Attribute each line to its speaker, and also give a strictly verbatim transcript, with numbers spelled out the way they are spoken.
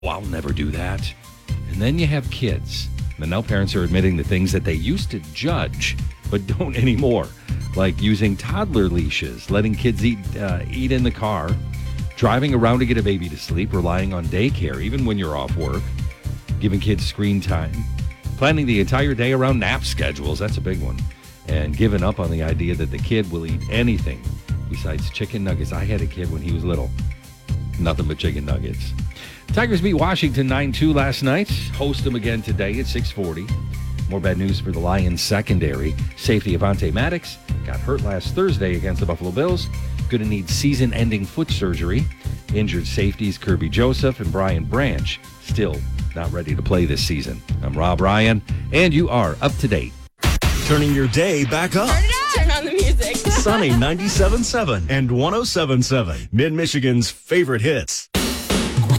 Speaker 1: I'll never do that. And then you have kids. And now parents are admitting the things that they used to judge, but don't anymore. Like using toddler leashes, letting kids eat uh, eat in the car, driving around to get a baby to sleep, relying on daycare, even when you're off work, giving kids screen time, planning the entire day around nap schedules. That's a big one. And giving up on the idea that the kid will eat anything besides chicken nuggets. I had a kid when he was little. Nothing but chicken nuggets. Tigers beat Washington nine two last night. Host them again today at six forty. More bad news for the Lions secondary. Safety Avonte Maddox got hurt last Thursday against the Buffalo Bills. Going to need season-ending foot surgery. Injured safeties Kirby Joseph and Brian Branch still not ready to play this season. I'm Rob Ryan, and you are up to date.
Speaker 2: Turning your day back up.
Speaker 3: Turn it up. Turn on the music.
Speaker 2: Sunny ninety-seven point seven and one oh seven point seven. Mid-Michigan's favorite hits.